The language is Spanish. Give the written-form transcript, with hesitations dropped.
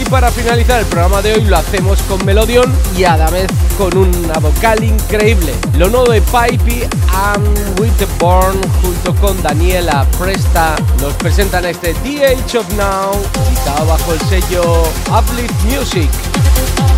para finalizar el programa de hoy lo hacemos con Melodion y a la vez con una vocal increíble. Lo nuevo de Pipey and Winterborn junto con Daniela Presta nos presentan este The Age of Now, editado bajo el sello Uplift Music.